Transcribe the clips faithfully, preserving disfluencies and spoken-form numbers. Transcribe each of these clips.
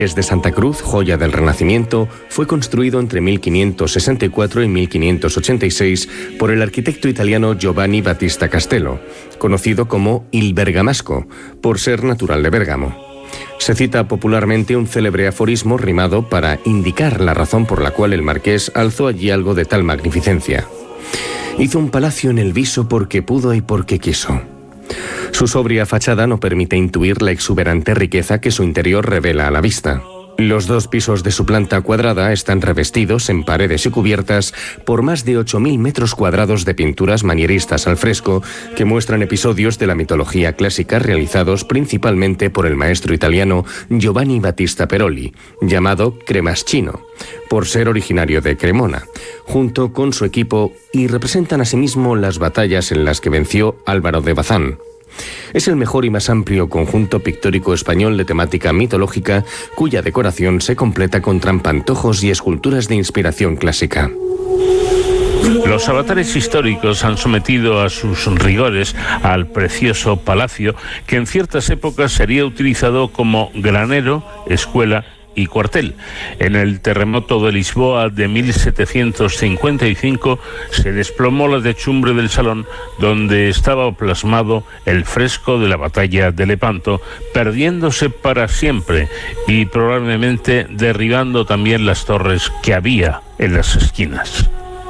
de Santa Cruz, joya del Renacimiento, fue construido entre mil quinientos sesenta y cuatro y mil quinientos ochenta y seis por el arquitecto italiano Giovanni Battista Castello, conocido como Il Bergamasco, por ser natural de Bérgamo. Se cita popularmente un célebre aforismo rimado para indicar la razón por la cual el marqués alzó allí algo de tal magnificencia. Hizo un palacio en el Viso porque pudo y porque quiso. Su sobria fachada no permite intuir la exuberante riqueza que su interior revela a la vista. Los dos pisos de su planta cuadrada están revestidos en paredes y cubiertas por más de ocho mil metros cuadrados de pinturas manieristas al fresco que muestran episodios de la mitología clásica realizados principalmente por el maestro italiano Giovanni Battista Peroli, llamado Cremaschino, por ser originario de Cremona, junto con su equipo, y representan asimismo las batallas en las que venció Álvaro de Bazán. Es el mejor y más amplio conjunto pictórico español de temática mitológica, cuya decoración se completa con trampantojos y esculturas de inspiración clásica. Los avatares históricos han sometido a sus rigores al precioso palacio, que en ciertas épocas sería utilizado como granero, escuela y cuartel. En el terremoto de Lisboa de mil setecientos cincuenta y cinco se desplomó la techumbre del salón donde estaba plasmado el fresco de la batalla de Lepanto, perdiéndose para siempre y probablemente derribando también las torres que había en las esquinas.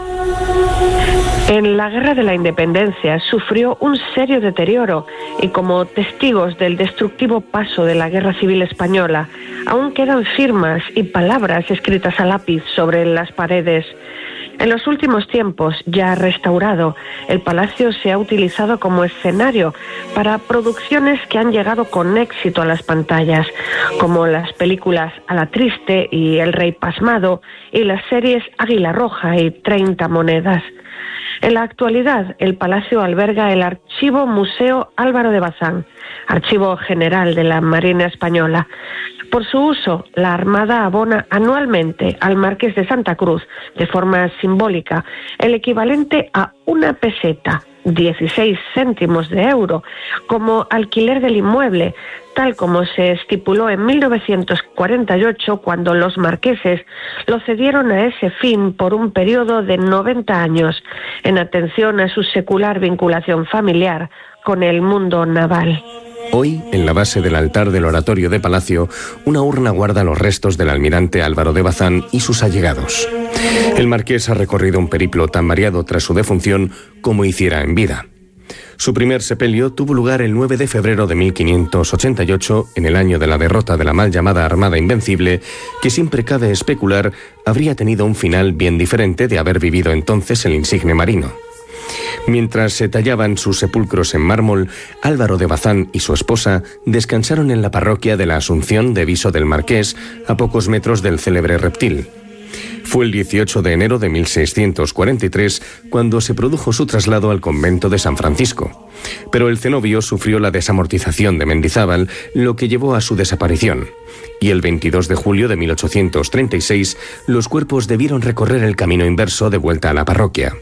En la Guerra de la Independencia sufrió un serio deterioro y, como testigos del destructivo paso de la Guerra Civil Española, aún quedan firmas y palabras escritas a lápiz sobre las paredes. En los últimos tiempos, ya restaurado, el palacio se ha utilizado como escenario para producciones que han llegado con éxito a las pantallas, como las películas A la Triste y El Rey Pasmado y las series Águila Roja y treinta monedas. En la actualidad, el palacio alberga el Archivo Museo Álvaro de Bazán, Archivo General de la Marina Española. Por su uso, la Armada abona anualmente al Marqués de Santa Cruz, de forma simbólica, el equivalente a una peseta, dieciséis céntimos de euro, como alquiler del inmueble, tal como se estipuló en mil novecientos cuarenta y ocho, cuando los marqueses lo cedieron a ese fin por un periodo de noventa años, en atención a su secular vinculación familiar con el mundo naval. Hoy, en la base del altar del oratorio de Palacio, una urna guarda los restos del almirante Álvaro de Bazán y sus allegados. El marqués ha recorrido un periplo tan variado tras su defunción como hiciera en vida. Su primer sepelio tuvo lugar el nueve de febrero de mil quinientos ochenta y ocho, en el año de la derrota de la mal llamada Armada Invencible, que siempre cabe especular habría tenido un final bien diferente de haber vivido entonces el insigne marino. Mientras se tallaban sus sepulcros en mármol, Álvaro de Bazán y su esposa descansaron en la parroquia de la Asunción de Viso del Marqués, a pocos metros del célebre Reptil. Fue el dieciocho de enero de mil seiscientos cuarenta y tres cuando se produjo su traslado al convento de San Francisco, pero el cenobio sufrió la desamortización de Mendizábal, lo que llevó a su desaparición, y el veintidós de julio de mil ochocientos treinta y seis los cuerpos debieron recorrer el camino inverso de vuelta a la parroquia.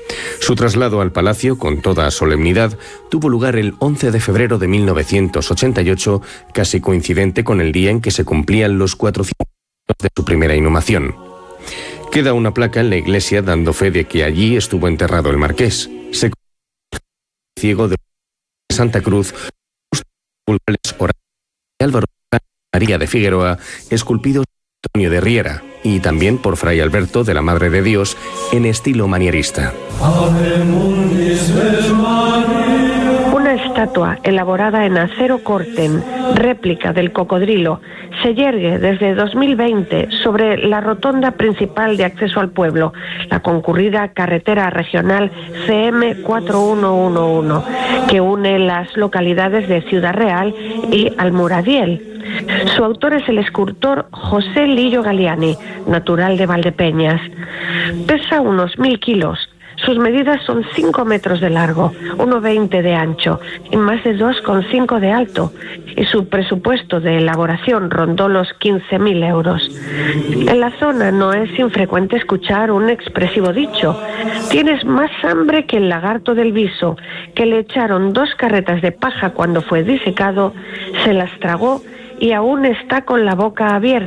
Su traslado al palacio, con toda solemnidad, tuvo lugar el once de febrero de mil novecientos ochenta y ocho, casi coincidente con el día en que se cumplían los cuatrocientos años de su primera inhumación. Queda una placa en la iglesia dando fe de que allí estuvo enterrado el marqués. Se ciego de Santa Cruz, Álvaro María de Figueroa, esculpidos por Antonio de Riera, y también por Fray Alberto de la Madre de Dios en estilo manierista. Una estatua elaborada en acero corten, réplica del cocodrilo, se yergue desde dos mil veinte sobre la rotonda principal de acceso al pueblo, la concurrida carretera regional C M cuatro uno uno uno, que une las localidades de Ciudad Real y Almuradiel. Su autor es el escultor José Lillo Galiani, natural de Valdepeñas. Pesa unos mil kilos. Sus medidas son cinco metros de largo, uno coma veinte de ancho y más de dos coma cinco de alto, y su presupuesto de elaboración rondó los quince mil euros. En la zona no es infrecuente escuchar un expresivo dicho: tienes más hambre que el lagarto del Viso, que le echaron dos carretas de paja cuando fue disecado, se las tragó y aún está con la boca abierta.